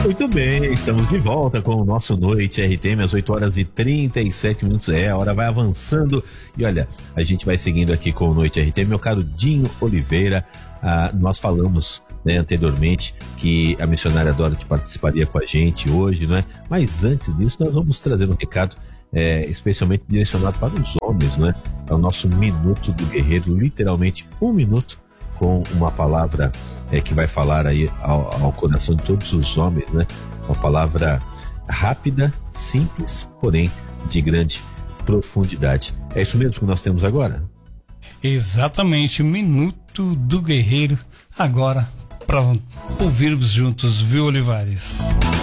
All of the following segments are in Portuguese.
Muito bem, estamos de volta com o nosso Noite RTM às 8h37. A hora vai avançando e olha, a gente vai seguindo aqui com o Noite RTM. Meu caro Dinho Oliveira, nós falamos anteriormente que a missionária Dorothy participaria com a gente hoje, não é? Mas antes disso, nós vamos trazer um recado especialmente direcionado para os homens, não é? É o nosso Minuto do Guerreiro, literalmente 1 minuto com uma palavra que vai falar aí ao coração de todos os homens, né? Uma palavra rápida, simples, porém de grande profundidade. É isso mesmo que nós temos agora? Exatamente, o Minuto do Guerreiro, agora para ouvirmos juntos, viu, Olivares?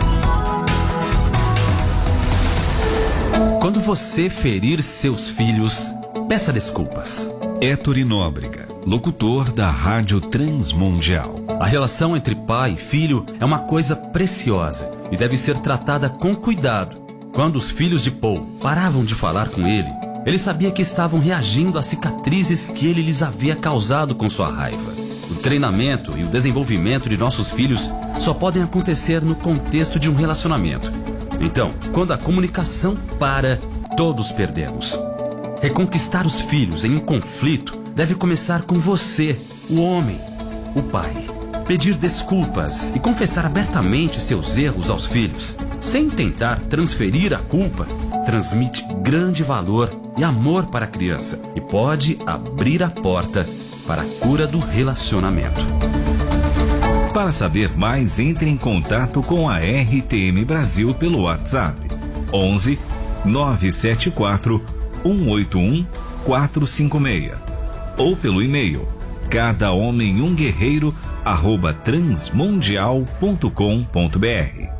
Quando você ferir seus filhos, peça desculpas. Héctor Nóbrega, locutor da Rádio Transmundial. A relação entre pai e filho é uma coisa preciosa e deve ser tratada com cuidado. Quando os filhos de Paul paravam de falar com ele sabia que estavam reagindo às cicatrizes que ele lhes havia causado com sua raiva. O treinamento e o desenvolvimento de nossos filhos só podem acontecer no contexto de um relacionamento. Então, quando a comunicação para, todos perdemos. Reconquistar os filhos em um conflito deve começar com você, o homem, o pai. Pedir desculpas e confessar abertamente seus erros aos filhos, sem tentar transferir a culpa, transmite grande valor e amor para a criança e pode abrir a porta para a cura do relacionamento. Para saber mais, entre em contato com a RTM Brasil pelo WhatsApp 11 974 181 456 ou pelo e-mail cadahomemumguerreiro@transmundial.com.br.